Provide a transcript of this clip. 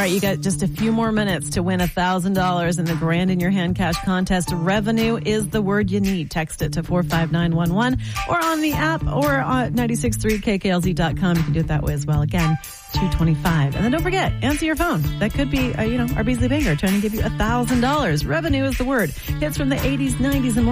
right, you got just a few more minutes to win $1,000 in the Grand in Your Hand cash contest. Revenue is the word you need. Text it to 45911 or on the app or on 963kklz.com. You can do it that way as well. Again, 225. And then don't forget, answer your phone. That could be, our Beasley Banger trying to give you $1,000. Revenue is the word. Hits from the 80s, 90s, and more.